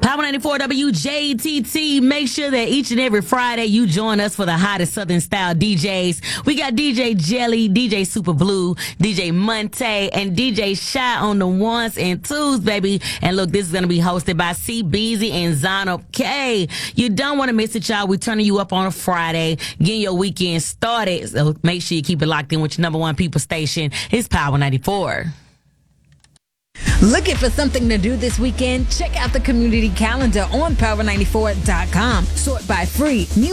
Power 94 WJTT. Make sure that each and every Friday you join us for the hottest Southern style DJs. We got DJ Jelly, DJ Super Blue, DJ Monte, and DJ Shy on the ones and twos, baby. And look, this is going to be hosted by C Beezy and Zono K. You don't want to miss it, y'all. We're turning you up on a Friday, getting your weekend started. So make sure you keep it locked in with your number one people station. It's Power 94. Looking for something to do this weekend? Check out the community calendar on power94.com. Sort by free.